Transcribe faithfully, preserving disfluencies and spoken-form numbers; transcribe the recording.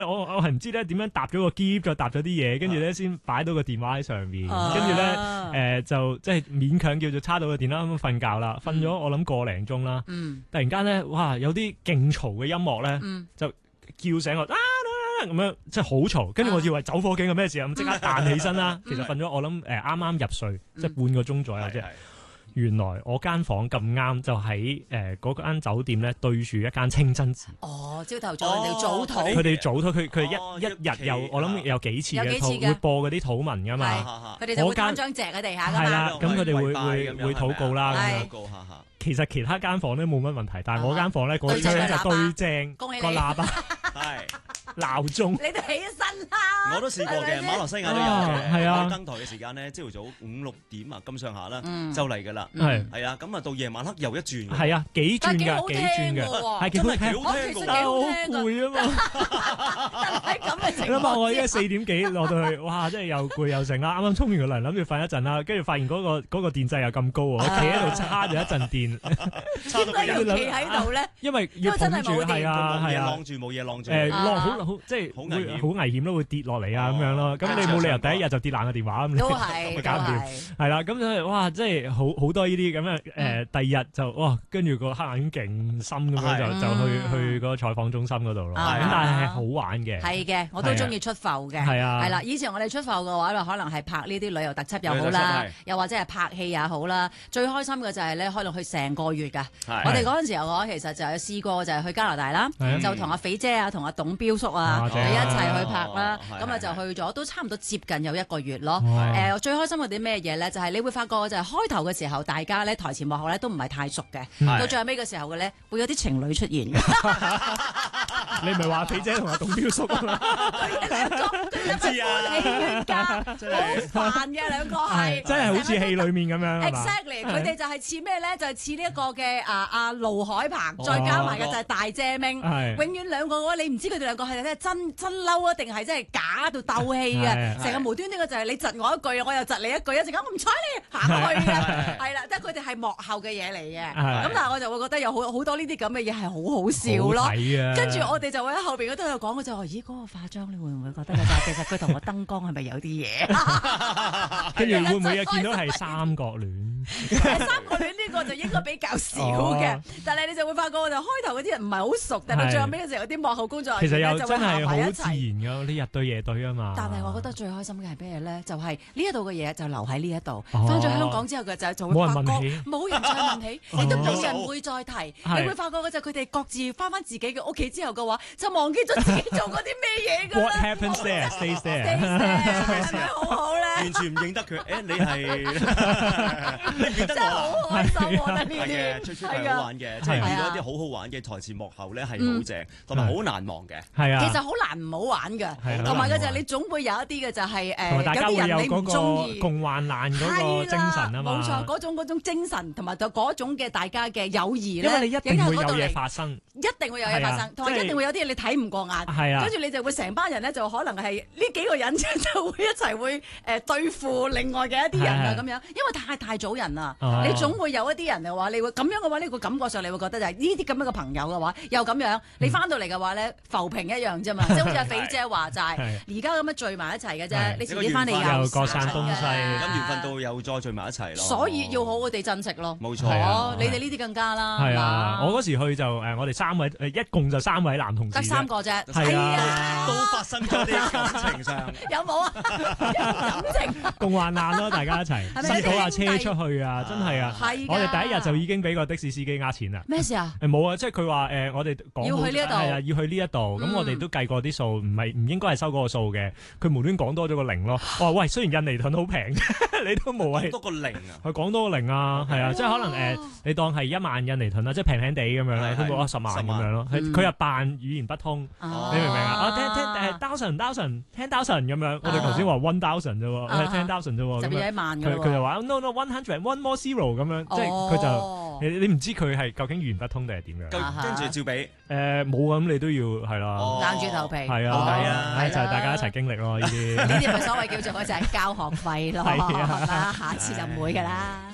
我我係唔知咧點樣搭咗個篋，再搭咗啲嘢，跟住咧先擺到個電話喺上面，跟住咧誒就即係勉強叫做叉到個電啦，咁瞓覺啦，瞓咗我諗個零鐘啦，突然間咧哇有啲勁嘈嘅音樂咧，就叫醒我啊咁樣，即係好嘈，跟住我以為走火警係咩事啊，咁即刻彈起身啦。其實瞓咗我諗誒啱啱入睡，即係半個鐘左右啫。原來我間房咁啱就喺誒嗰間酒店咧對住一間清真寺。 哦，朝頭早人哋早禱， 佢哋早禱，佢佢一一日有我諗有幾次嘅禱，會播嗰啲禱文噶嘛。 佢哋就會攤張席喺地下㗎嘛。 係啦，咁佢哋會會會禱告啦。其實其他間房咧冇乜問題，但係我間房咧嗰張就對正個喇叭，係鬧鐘。你哋起身啦！ 我都試過嘅，馬來西亞都有嘅。係啊，登台嘅時間咧，朝頭早五六點啊咁上下啦，就嚟㗎啦。係係啊，咁啊到夜晚黑又一轉。係啊，幾轉㗎？幾轉㗎？係真係幾好聽㗎，但係好攰啊嘛。 係咁嘅情況。 你諗下，我而家四點幾落到去，哇！真係又攰又剩啦。啱啱沖完個涼，諗住瞓一陣啦，跟住發現嗰個嗰個電掣又咁高喎，我企喺度叉咗一陣電。 點解要企喺度咧？ 因為要捧住，係啊係啊， 晾住冇嘢晾住。 誒晾好好即係好危險，好危險咯，會跌落嚟啊咁樣咯。咁你冇理由第一日就跌爛個電話咁， 都係搞唔掂。係啦，咁就哇，即係好好多呢啲咁嘅誒，第二日就哇，跟住個黑眼勁深咁樣就就去去個採訪中心嗰度咯。咁但係係好玩嘅。 係嘅，我都中意出埠嘅。 係啊， 係啦，以前我哋出埠嘅話，可能係拍呢啲旅遊特輯又好啦，又或者係拍戲也好啦。最開心嘅就係咧，可能去成個月㗎。我哋嗰陣時候我其實就有試過就係去加拿大啦，就同阿肥姐啊、同阿董彪叔啊一齊去拍啦，咁啊就去咗都差唔多接近有一個月咯。誒最開心嗰啲咩嘢咧？就係你會發覺就係開頭嘅時候，大家咧台前幕後咧都唔係太熟嘅，到最後尾嘅時候嘅咧會有啲情侶出現。 你唔係話肥姐同阿董彪叔啊嘛？ 佢兩個佢兩個夫妻冤家，好煩嘅兩個係， 真係好似戲裡面咁樣。 Exactly，佢哋就係似咩咧？就係似呢一個嘅啊啊盧海鵬，再加埋嘅就係大姐明，永遠兩個嘅話，你唔知佢哋兩個係真真真嬲啊，定係真係假到鬥氣嘅？成個無端端嘅就係你窒我一句，我又窒你一句，一陣間我唔睬你，行去嘅，係啦，即係佢哋係幕後嘅嘢嚟嘅。咁但係我就會覺得有好好多呢啲咁嘅嘢係好好笑咯。跟住我哋就會喺後邊嗰度有講，我就話：咦，嗰個化妝你會唔會覺得嘅？但係其實佢同個燈光係咪有啲嘢？ 跟住會唔會又見到係三角戀？ 三角戀呢個就應該比較少嘅，但係你就會發覺我就開頭嗰啲人唔係好熟，但係最後尾嘅時候有啲幕後工作人員咧就會行埋一齊。其實又真係好自然㗎，你日對夜對啊嘛。 但係我覺得最開心嘅係咩咧？就係呢一度嘅嘢就留喺呢一度，翻咗香港之後嘅就就會發覺冇人再問起，亦都冇人會再提。你會發覺嘅就佢哋各自翻翻自己嘅屋企之後嘅話，就忘記咗自己做過啲咩嘢㗎啦。 What happens there stays there。 係咪好好咧？ 完全唔認得佢，誒你係你認得我啦？ 好開心喎！呢啲係嘅，出出係好玩嘅，即係見到一啲好好玩嘅台前幕後咧係好正，同埋好難忘嘅。 係啊， 其實好難唔好玩㗎，同埋嘅就係你總會有一啲嘅就係誒，有啲人你唔中意共患難嗰個精神啊嘛。 冇錯，嗰種嗰種精神同埋就嗰種嘅大家嘅友誼咧， 因為你一定會有嘢發生， 一定會有嘢發生，同埋一定會有啲嘢你睇唔過眼， 係啊， 跟住你就會成班人咧就可能係呢幾個人就會一齊會誒對付另外嘅一啲人啊咁樣，因為太太早人啦，你總會有一啲人嘅話，你會咁樣嘅話，呢個感覺上你會覺得就係呢啲咁樣嘅朋友嘅話，又咁樣你翻到嚟嘅話咧浮萍一樣啫嘛，即係好似阿肥姐話齋，而家咁樣聚埋一齊嘅啫，你遲啲翻嚟又各散東西， 咁緣分到又再聚埋一齊咯。 所以要好好地珍惜咯。 冇錯， 你哋呢啲更加啦。 係啊，我嗰時去就誒，我哋三位誒，一共就三位男同志， 得三個啫。 係啊， 都發生咗啲感情上。 有冇啊？有感情。 共患難咯，大家一齊塞到架車出去啊！真係啊，我哋第一日就已經俾個的士司機呃錢啦。 咩事啊？ 誒冇啊，即係佢話誒，我哋講要去呢一度， 係啊，要去呢一度。咁我哋都計過啲數，唔係唔應該係收嗰個數嘅。佢無端講多咗個零咯。我話喂，雖然印尼盾好平，你都冇係多個零啊。 佢講多個零啊，係啊，即係可能誒，你當係一萬印尼盾啦，即係平平地咁樣咧，佢冇啊十萬咁樣咯。佢又扮語言不通，你明唔明啊？我聽聽誒 thousand thousand ten thousand 咁樣，我哋頭先話 one thousand 啫喎，ten thousand 啫喎， 就變咗一萬㗎喎。 佢佢就話 no no one hundred one more zero 咁樣，即係佢就你你唔知佢係究竟語言不通定係點樣？ 跟住照俾誒冇咁，你都要係啦， 硬住頭皮係啊， 係啊， 就係大家一齊經歷咯呢啲。 呢啲咪所謂叫做就係交學費咯，係嘛？下次就唔會㗎啦。